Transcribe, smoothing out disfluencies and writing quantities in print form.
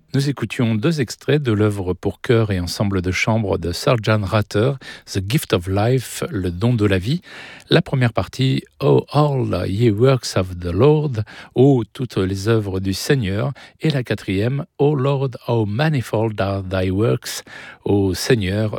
Nous écoutions deux extraits de l'œuvre pour chœur et ensemble de chambre de Sir John Rutter, The Gift of Life, le don de la vie. La première partie, Oh all ye works of the Lord, Oh toutes les œuvres du Seigneur. Et la quatrième, Oh Lord, how manifold are thy works, Oh Seigneur,